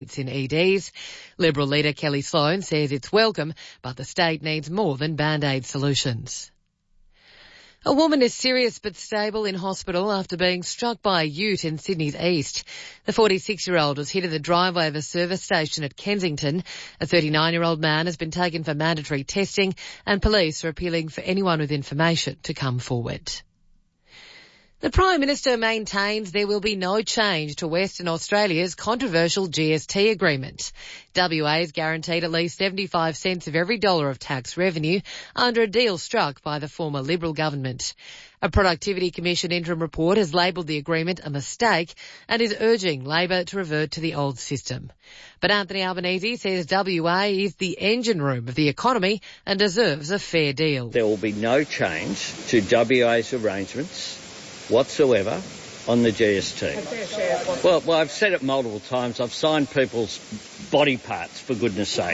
It's in EDs. Liberal leader Kelly Sloan says it's welcome, but the state needs more than Band-Aid solutions. A woman is serious but stable in hospital after being struck by a ute in Sydney's east. The 46-year-old was hit in the driveway of a service station at Kensington. A 39-year-old man has been taken for mandatory testing, and police are appealing for anyone with information to come forward. The Prime Minister maintains there will be no change to Western Australia's controversial GST agreement. WA is guaranteed at least 75 cents of every dollar of tax revenue under a deal struck by the former Liberal government. A Productivity Commission interim report has labelled the agreement a mistake and is urging Labor to revert to the old system. But Anthony Albanese says WA is the engine room of the economy and deserves a fair deal. There will be no change to WA's arrangements whatsoever on the GST. Well, I've said it multiple times. I've signed people's body parts, for goodness sake.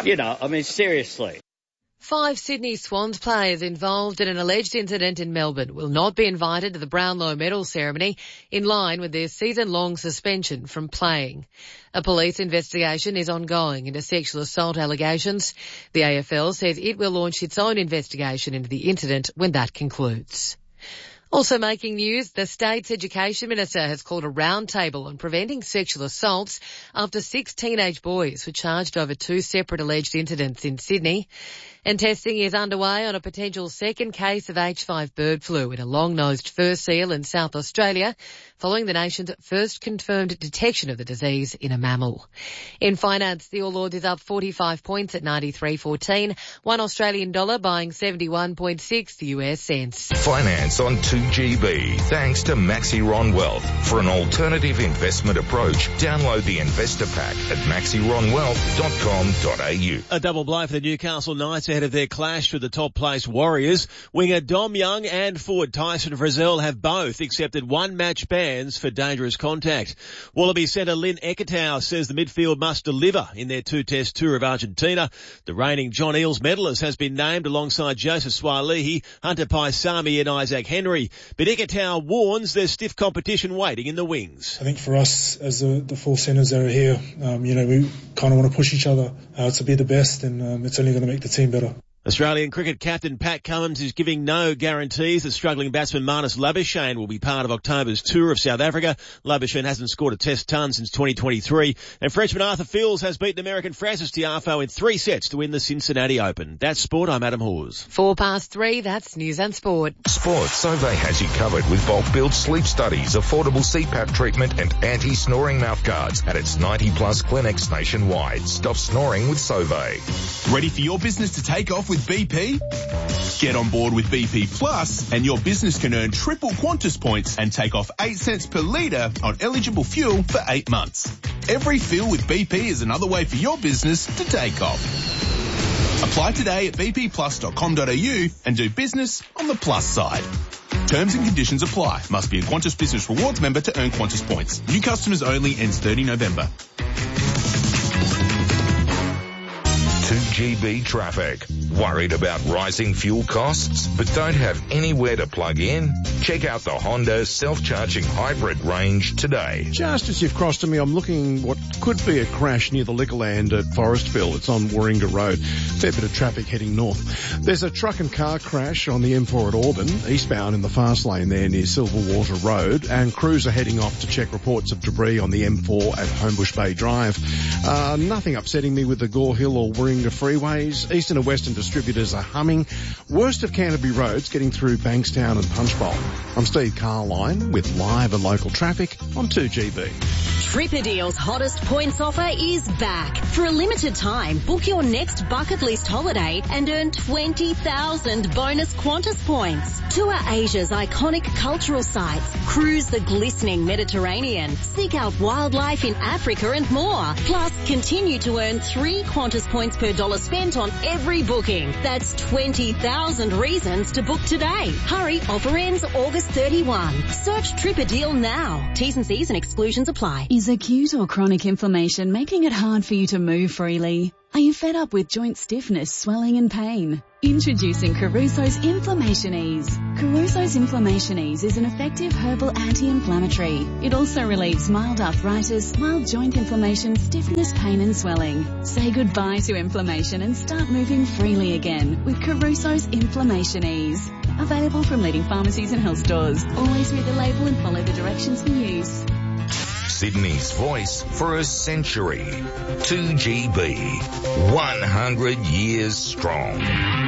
Seriously. 5 Sydney Swans players involved in an alleged incident in Melbourne will not be invited to the Brownlow medal ceremony in line with their season-long suspension from playing. A police investigation is ongoing into sexual assault allegations. The AFL says it will launch its own investigation into the incident when that concludes. Also making news, the state's education minister has called a roundtable on preventing sexual assaults after 6 teenage boys were charged over 2 separate alleged incidents in Sydney. And testing is underway on a potential second case of H5 bird flu in a long-nosed fur seal in South Australia, following the nation's first confirmed detection of the disease in a mammal. In finance, the All Ords is up 45 points at 93.14, $1 Australian dollar buying 71.6 US cents. Finance on 2GB, thanks to Maxiron Wealth. For an alternative investment approach, download the investor pack at maxironwealth.com.au. A double blow for the Newcastle Knights ahead of their clash with the top-placed Warriors. Winger Dom Young and forward Tyson Frizzell have both accepted one-match bans for dangerous contact. Wallaby centre Lynn Ekatow says the midfield must deliver in their 2-test tour of Argentina. The reigning John Eales medalist has been named alongside Joseph Swalihi, Hunter Paisami and Isaac Henry. But Ekatow warns there's stiff competition waiting in the wings. I think for us as the 4 centres that are here, we kind of want to push each other to be the best, and it's only going to make the team better. Australian cricket captain Pat Cummins is giving no guarantees that struggling batsman Marnus Labuschagne will be part of October's tour of South Africa. Labuschagne hasn't scored a test ton since 2023. And Frenchman Arthur Fields has beaten American Francis Tiafoe in 3 sets to win the Cincinnati Open. That's sport. I'm Adam Hawes. 3:04, that's News and Sport. Sports, Sauvé has you covered with bulk build sleep studies, affordable CPAP treatment and anti-snoring mouthguards at its 90-plus clinics nationwide. Stop snoring with Sauvé. Ready for your business to take off with BP? Get on board with BP Plus and your business can earn triple Qantas points and take off 8 cents per litre on eligible fuel for 8 months. Every fill with BP is another way for your business to take off. Apply today at bpplus.com.au and do business on the plus side. Terms and conditions apply. Must be a Qantas Business Rewards member to earn Qantas points. New customers only, ends 30 November. 2GB traffic. Worried about rising fuel costs but don't have anywhere to plug in? Check out the Honda self-charging hybrid range today. Just as you've crossed to me, I'm looking what could be a crash near the Liquorland at Forestville. It's on Warringah Road. Fair bit of traffic heading north. There's a truck and car crash on the M4 at Auburn, eastbound in the fast lane there near Silverwater Road, and crews are heading off to check reports of debris on the M4 at Homebush Bay Drive. Nothing upsetting me with the Gore Hill or Warringah freeways. Eastern and Western distributors are humming. Worst of Canterbury roads getting through Bankstown and Punchbowl. I'm Steve Carline with live and local traffic on 2GB. Tripadeal's hottest points offer is back. For a limited time, book your next bucket list holiday and earn 20,000 bonus Qantas points. Tour Asia's iconic cultural sites, cruise the glistening Mediterranean, seek out wildlife in Africa and more. Plus, continue to earn 3 Qantas points per dollar spent on every booking. That's 20,000 reasons to book today. Hurry, offer ends August 31. Search Tripadeal now. T's and C's and exclusions apply. Is acute or chronic inflammation making it hard for you to move freely? Are you fed up with joint stiffness, swelling and pain? Introducing Caruso's Inflammation Ease. Caruso's Inflammation Ease is an effective herbal anti-inflammatory. It also relieves mild arthritis, mild joint inflammation, stiffness, pain and swelling. Say goodbye to inflammation and start moving freely again with Caruso's Inflammation Ease. Available from leading pharmacies and health stores. Always read the label and follow the directions for use. Sydney's voice for a century. 2GB. 100 years strong.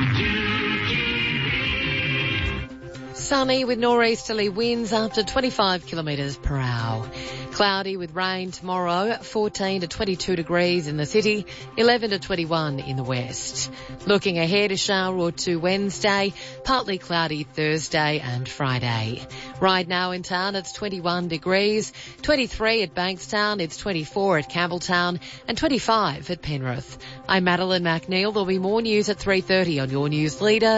Sunny with nor'easterly winds up to 25 kilometres per hour. Cloudy with rain tomorrow, 14 to 22 degrees in the city, 11 to 21 in the west. Looking ahead, a shower or two Wednesday, partly cloudy Thursday and Friday. Right now in town it's 21 degrees, 23 at Bankstown, it's 24 at Campbelltown and 25 at Penrith. I'm Madeline McNeil. There'll be more news at 3:30 on your news leader.